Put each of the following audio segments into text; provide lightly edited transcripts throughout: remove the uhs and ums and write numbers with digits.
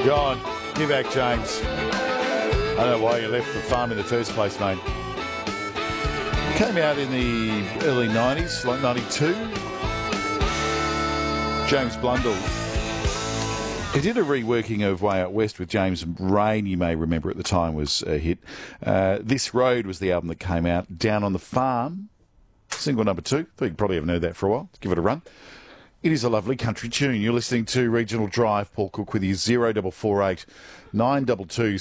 John, give back, James. I don't know why you left the farm in the first place, mate. Came out in the early 90s, like 92. James Blundell. He did a reworking of Way Out West with James Rain, you may remember at the time, was a hit. This Road was the album that came out. Down on the Farm, single number 2. I think you probably haven't heard that for a while. Give it a run. It is a lovely country tune. You're listening to Regional Drive. Paul Cook with you. 0448 922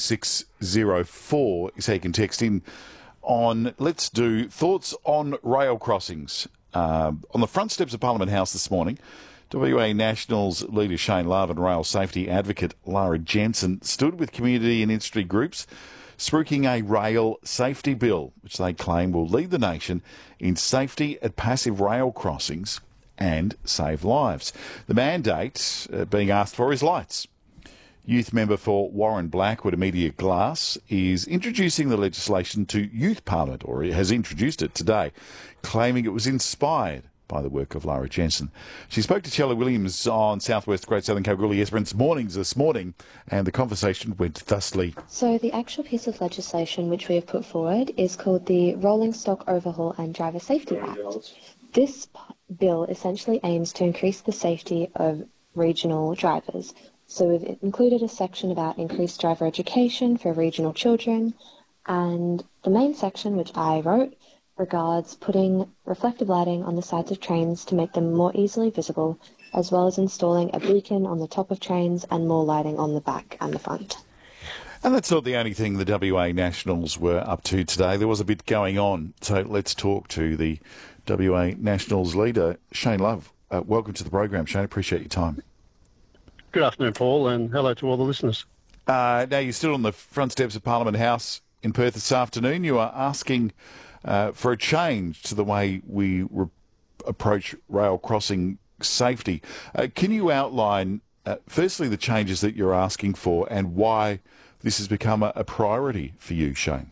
604 is how you can text in on, let's do, thoughts on rail crossings. On the front steps of Parliament House this morning, WA Nationals leader Shane Love and rail safety advocate Lara Jensen stood with community and industry groups spruiking a rail safety bill, which they claim will lead the nation in safety at passive rail crossings and save lives. The mandate being asked for is lights. Youth member for Warren Blackwood, Immediate Glass, is introducing the legislation to Youth Parliament, or has introduced it today, claiming it was inspired by the work of Lara Jensen. She spoke to Chella Williams on Southwest Great Southern Kalgoorlie Esperance Mornings this morning, and the conversation went thusly. So the actual piece of legislation which we have put forward is called the Rolling Stock Overhaul and Driver Safety Act. This bill essentially aims to increase the safety of regional drivers. So we've included a section about increased driver education for regional children, and the main section, which I wrote, regards putting reflective lighting on the sides of trains to make them more easily visible, as well as installing a beacon on the top of trains and more lighting on the back and the front. And that's not the only thing the WA Nationals were up to today. There was a bit going on. So let's talk to the WA Nationals leader, Shane Love. Welcome to the program, Shane. Appreciate your time. Good afternoon, Paul, and hello to all the listeners. Now, you stood on the front steps of Parliament House in Perth this afternoon. You are asking for a change to the way we approach rail crossing safety. Can you outline, firstly, the changes that you're asking for and why this has become a priority for you, Shane?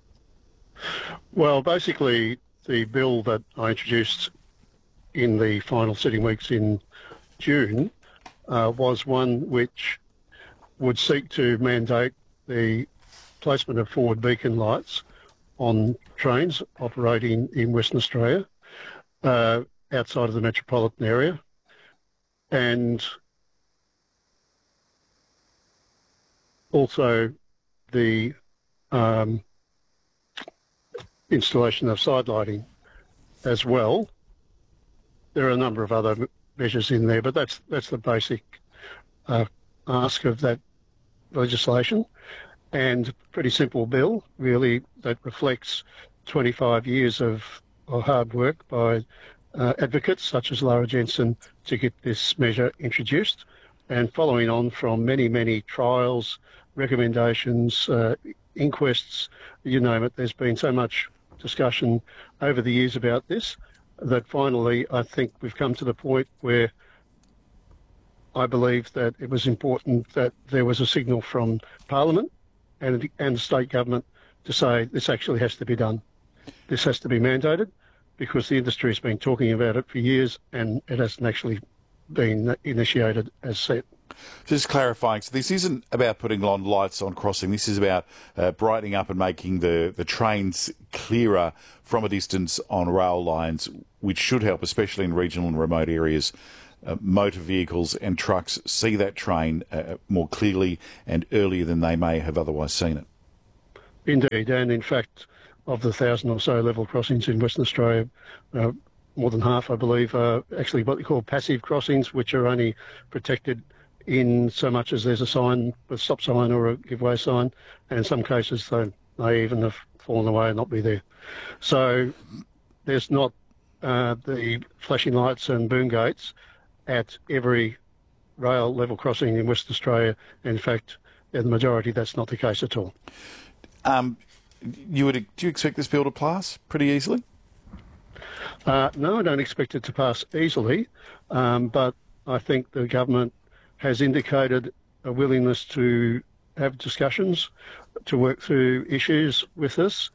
Well, basically, the bill that I introduced in the final sitting weeks in June was one which would seek to mandate the placement of forward beacon lights on trains operating in Western Australia, outside of the metropolitan area, and also the installation of side lighting as well. There are a number of other measures in there, but that's the basic ask of that legislation. And pretty simple bill, really, that reflects 25 years of hard work by advocates such as Lara Jensen to get this measure introduced, and following on from many, many trials, recommendations, inquests, you name it. There's been so much discussion over the years about this that finally I think we've come to the point where I believe that it was important that there was a signal from Parliament and the state government to say this actually has to be done. This has to be mandated, because the industry has been talking about it for years and it hasn't actually been initiated as set. Just clarifying, so this isn't about putting on lights on crossing. This is about brightening up and making the trains clearer from a distance on rail lines, which should help, especially in regional and remote areas. Motor vehicles and trucks see that train more clearly and earlier than they may have otherwise seen it. Indeed, and in fact, of the 1,000 or so level crossings in Western Australia, more than half, I believe, are actually what they call passive crossings, which are only protected in so much as there's a sign, a stop sign or a give way sign, and in some cases they even have fallen away and not be there. So there's not the flashing lights and boom gates at every rail level crossing in Western Australia. In fact, in the majority, that's not the case at all. Do you expect this bill to pass pretty easily? No, I don't expect it to pass easily, but I think the government has indicated a willingness to have discussions, to work through issues with us,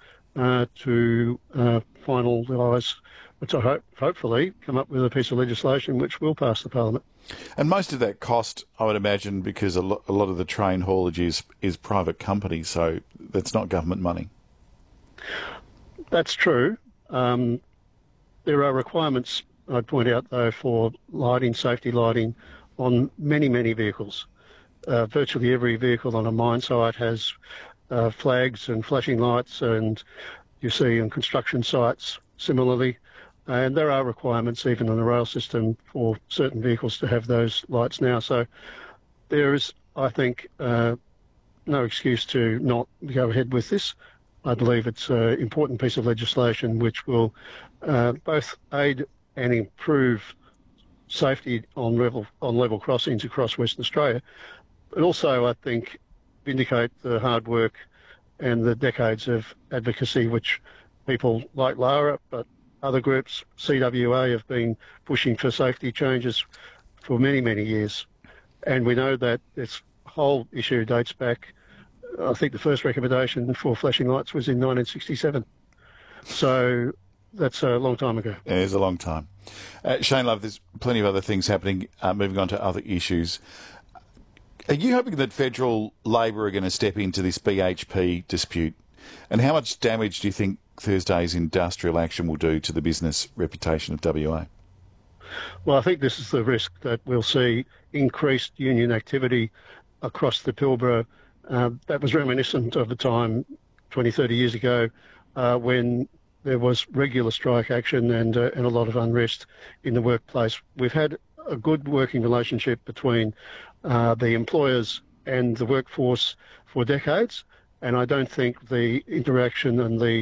to finalise, to hopefully come up with a piece of legislation which will pass the Parliament. And most of that cost, I would imagine, because a lot of the train haulage is private company, so that's not government money. That's true. There are requirements, I'd point out, though, for lighting, safety lighting on many, many vehicles. Virtually every vehicle on a mine site has flags and flashing lights, and you see on construction sites similarly. And there are requirements even on the rail system for certain vehicles to have those lights now. So there is, I think, no excuse to not go ahead with this. I believe it's an important piece of legislation which will both aid and improve safety on level crossings across Western Australia, but also, I think, vindicate the hard work and the decades of advocacy which people like Lara, but other groups, CWA, have been pushing for safety changes for many, many years. And we know that this whole issue dates back, I think the first recommendation for flashing lights was in 1967. So that's a long time ago. Yeah, it's a long time. Shane Love, there's plenty of other things happening. Moving on to other issues. Are you hoping that federal Labor are going to step into this BHP dispute? And how much damage do you think Thursday's industrial action will do to the business reputation of WA? Well, I think this is the risk, that we'll see increased union activity across the Pilbara. That was reminiscent of the time 20, 30 years ago when there was regular strike action and a lot of unrest in the workplace. We've had a good working relationship between the employers and the workforce for decades, and I don't think the interaction and the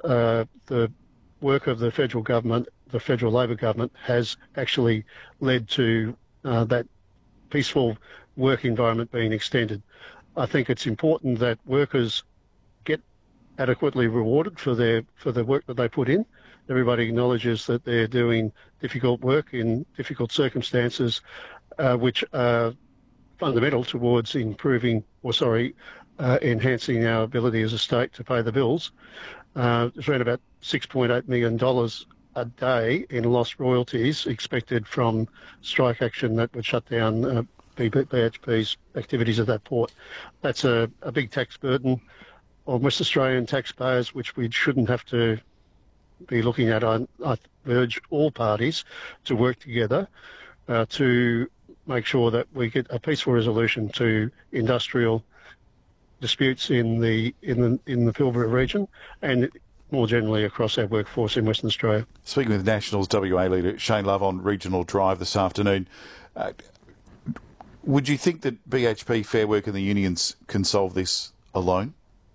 work of the federal government, the federal Labor government, has actually led to that peaceful work environment being extended. I think it's important that workers get adequately rewarded for the work that they put in. Everybody acknowledges that they're doing difficult work in difficult circumstances, which are fundamental towards enhancing our ability as a state to pay the bills. There's around about $6.8 million a day in lost royalties expected from strike action that would shut down BHP's activities at that port. That's a big tax burden on West Australian taxpayers, which we shouldn't have to be looking at. I urge all parties to work together to make sure that we get a peaceful resolution to industrial disputes in the Pilbara region and more generally across our workforce in Western Australia. Speaking with Nationals WA leader Shane Love on Regional Drive this afternoon, would you think that BHP, Fair Work and the unions can solve this alone?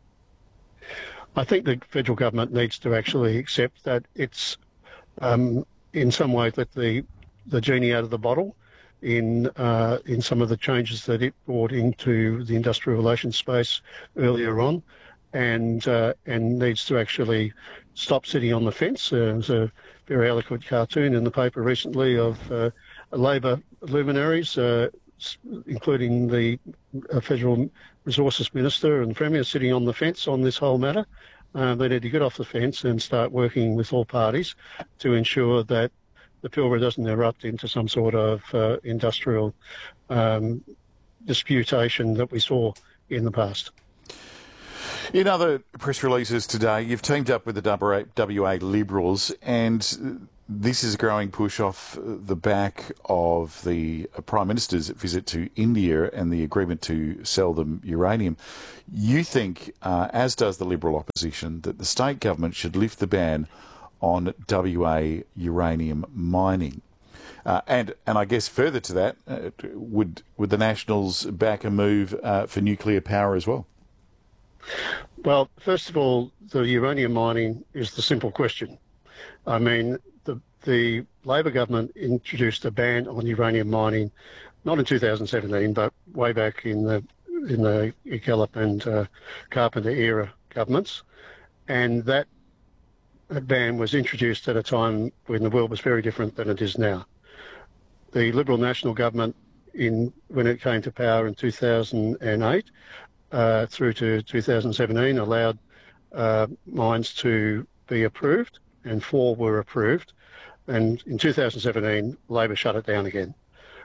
I think the federal government needs to actually accept that it's in some ways let the genie out of the bottle in some of the changes that it brought into the industrial relations space earlier on, and needs to actually stop sitting on the fence. There was a very eloquent cartoon in the paper recently of Labor luminaries, including the Federal Resources Minister and Premier, sitting on the fence on this whole matter. They need to get off the fence and start working with all parties to ensure that the Pilbara doesn't erupt into some sort of industrial disputation that we saw in the past. In other press releases today, you've teamed up with the WA Liberals, and this is a growing push off the back of the Prime Minister's visit to India and the agreement to sell them uranium. You think, as does the Liberal opposition, that the state government should lift the ban on WA uranium mining. And I guess further to that, would the Nationals back a move for nuclear power as well? Well, first of all, the uranium mining is the simple question. I mean, the Labor government introduced a ban on uranium mining, not in 2017, but way back in the Gallop and Carpenter era governments, and that ban was introduced at a time when the world was very different than it is now. The Liberal National government, when it came to power in 2008 through to 2017, allowed mines to be approved, and 4 were approved. And in 2017, Labor shut it down again.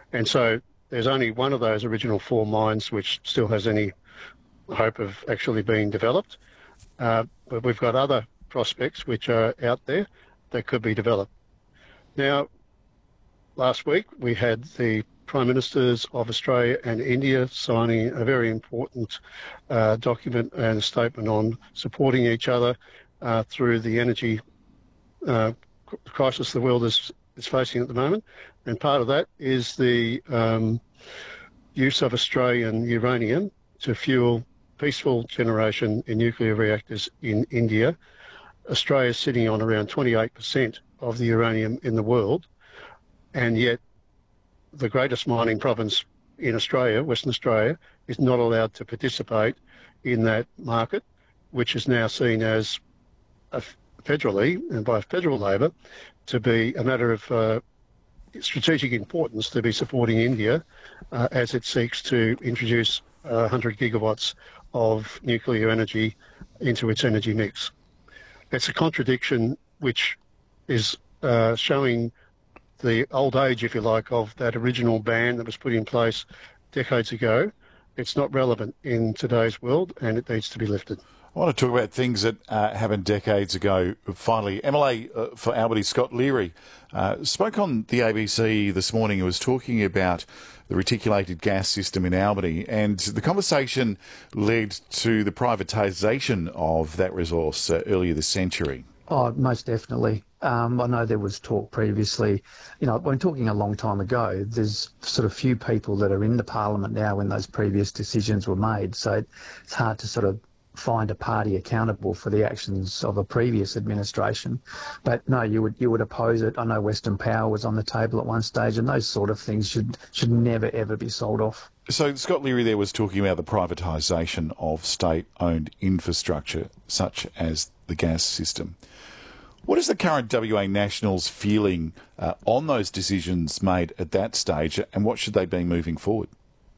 And so there's only one of those original 4 mines which still has any hope of actually being developed. But we've got other prospects which are out there that could be developed. Now, last week we had the Prime Ministers of Australia and India signing a very important document and a statement on supporting each other through the energy crisis the world is facing at the moment. And part of that is the use of Australian uranium to fuel peaceful generation in nuclear reactors in India. Australia is sitting on around 28% of the uranium in the world, and yet the greatest mining province in Australia, Western Australia, is not allowed to participate in that market, which is now seen as federally and by federal Labor to be a matter of strategic importance to be supporting India as it seeks to introduce 100 gigawatts of nuclear energy into its energy mix. It's a contradiction which is showing the old age, if you like, of that original ban that was put in place decades ago. It's not relevant in today's world and it needs to be lifted. I want to talk about things that happened decades ago. Finally, MLA for Albany, Scott Leary, spoke on the ABC this morning and was talking about the reticulated gas system in Albany, and the conversation led to the privatisation of that resource earlier this century. Oh, most definitely. I know there was talk previously, when talking a long time ago, there's sort of few people that are in the Parliament now when those previous decisions were made, so it's hard to sort of find a party accountable for the actions of a previous administration. But no, you would oppose it. I know Western Power was on the table at one stage, and those sort of things should never, ever be sold off. So Scott Leary there was talking about the privatisation of state-owned infrastructure, such as the gas system. What is the current WA Nationals feeling on those decisions made at that stage, and what should they be moving forward?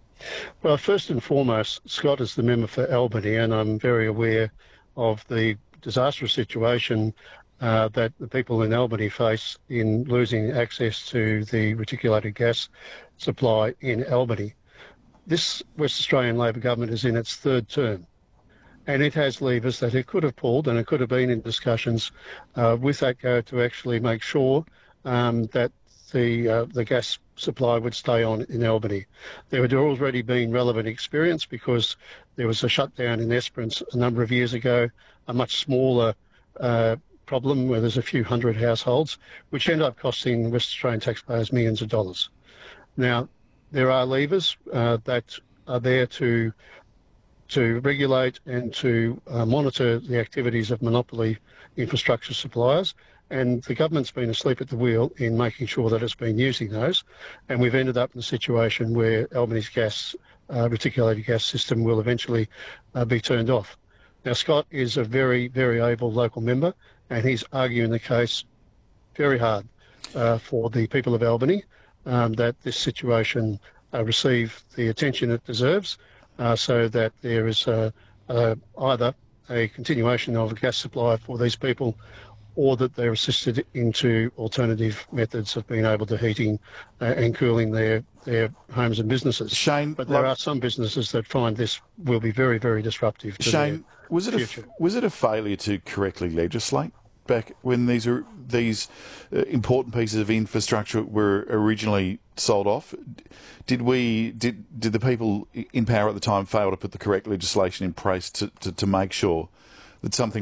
Well, first and foremost, Scott is the member for Albany, and I'm very aware of the disastrous situation that the people in Albany face in losing access to the reticulated gas supply in Albany. This West Australian Labor government is in its 3rd term, and it has levers that it could have pulled, and it could have been in discussions with ATCO to actually make sure that the gas supply would stay on in Albany. There had already been relevant experience because there was a shutdown in Esperance a number of years ago, a much smaller problem where there's a few hundred households, which ended up costing West Australian taxpayers millions of dollars. Now, there are levers that are there to regulate and to monitor the activities of monopoly infrastructure suppliers, and the government's been asleep at the wheel in making sure that it's been using those, and we've ended up in a situation where Albany's reticulated gas system will eventually be turned off. Now, Scott is a very, very able local member, and he's arguing the case very hard for the people of Albany that this situation receive the attention it deserves, so that there is either a continuation of a gas supply for these people, or that they're assisted into alternative methods of being able to heating and cooling their homes and businesses. Shane, but there are some businesses that find this will be very, very disruptive to Shane, their future. Was it a failure to correctly legislate back when these important pieces of infrastructure were originally sold off? Did the people in power at the time fail to put the correct legislation in place to make sure that something